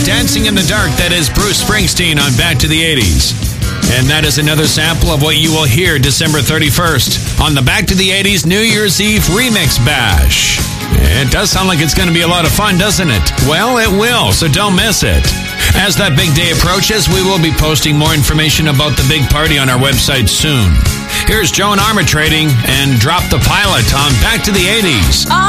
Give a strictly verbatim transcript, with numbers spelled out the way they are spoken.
Dancing in the Dark. That is Bruce Springsteen on Back to the eighties. And that is another sample of what you will hear December thirty-first on the Back to the eighties New Year's Eve Remix Bash. It does sound like it's going to be a lot of fun, doesn't it? Well, it will, so don't miss it. As that big day approaches, we will be posting more information about the big party on our website soon. Here's Joan Armatrading and Drop the Pilot on Back to the eighties.